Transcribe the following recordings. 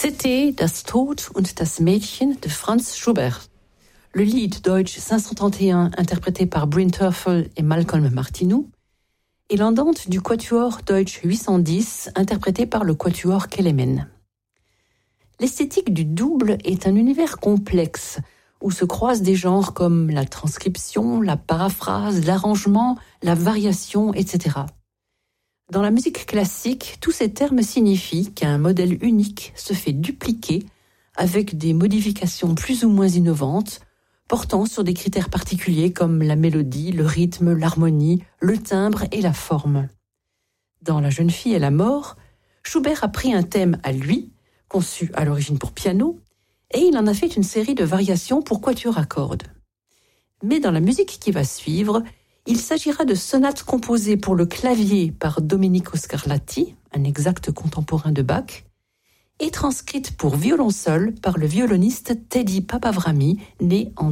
C'était Das Tod und das Mädchen de Franz Schubert. Le Lied Deutsch 531 interprété par Bryn Terfel et Malcolm Martineau et l'andante du Quatuor Deutsch 810 interprété par le Quatuor Kelemen. L'esthétique du double est un univers complexe où se croisent des genres comme la transcription, la paraphrase, l'arrangement, la variation, etc. Dans la musique classique, tous ces termes signifient qu'un modèle unique se fait dupliquer avec des modifications plus ou moins innovantes, portant sur des critères particuliers comme la mélodie, le rythme, l'harmonie, le timbre et la forme. Dans La jeune fille et la mort, Schubert a pris un thème à lui, conçu à l'origine pour piano, et il en a fait une série de variations pour quatuor à cordes. Mais dans la musique qui va suivre, il s'agira de sonates composées pour le clavier par Domenico Scarlatti, un exact contemporain de Bach, et transcrites pour violon seul par le violoniste Teddy Papavrami, né en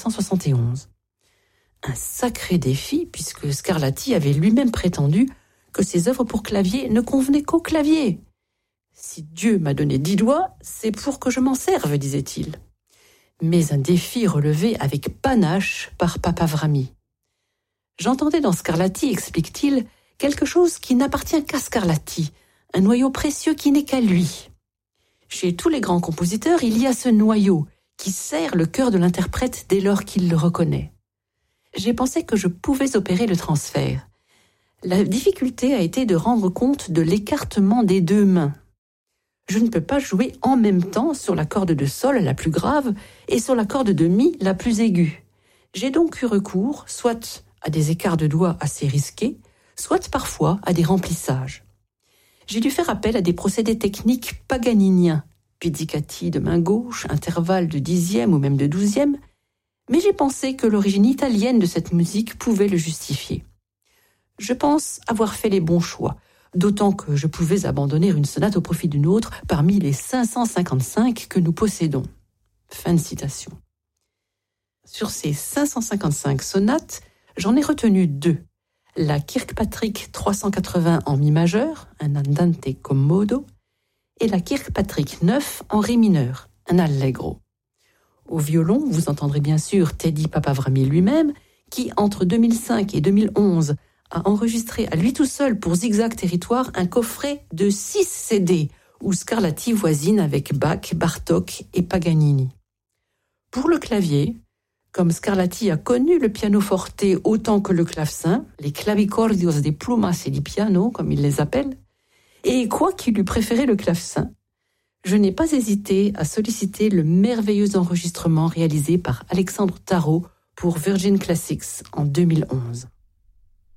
1971. Un sacré défi, puisque Scarlatti avait lui-même prétendu que ses œuvres pour clavier ne convenaient qu'au clavier. « Si Dieu m'a donné 10 doigts, c'est pour que je m'en serve », disait-il. Mais un défi relevé avec panache par Papavrami. J'entendais dans Scarlatti, explique-t-il, quelque chose qui n'appartient qu'à Scarlatti, un noyau précieux qui n'est qu'à lui. Chez tous les grands compositeurs, il y a ce noyau qui serre le cœur de l'interprète dès lors qu'il le reconnaît. J'ai pensé que je pouvais opérer le transfert. La difficulté a été de rendre compte de l'écartement des deux mains. Je ne peux pas jouer en même temps sur la corde de sol la plus grave et sur la corde de mi la plus aiguë. J'ai donc eu recours soit à des écarts de doigts assez risqués, soit parfois à des remplissages. J'ai dû faire appel à des procédés techniques paganiniens, pizzicati de main gauche, intervalle de 10e ou même de 12e, mais j'ai pensé que l'origine italienne de cette musique pouvait le justifier. Je pense avoir fait les bons choix, d'autant que je pouvais abandonner une sonate au profit d'une autre parmi les 555 que nous possédons. Fin de citation. Sur ces 555 sonates, j'en ai retenu 2. La Kirkpatrick 380 en mi majeur, un andante commodo, et la Kirkpatrick 9 en ré mineur, un allegro. Au violon, vous entendrez bien sûr Teddy Papavrami lui-même, qui entre 2005 et 2011 a enregistré à lui tout seul pour Zigzag Territoire un coffret de 6 CD, où Scarlatti voisine avec Bach, Bartók et Paganini. Pour le clavier, comme Scarlatti a connu le pianoforte autant que le clavecin, les clavicordios de plumas et di piano, comme il les appelle, et quoi qu'il eût préféré le clavecin, je n'ai pas hésité à solliciter le merveilleux enregistrement réalisé par Alexandre Tarot pour Virgin Classics en 2011.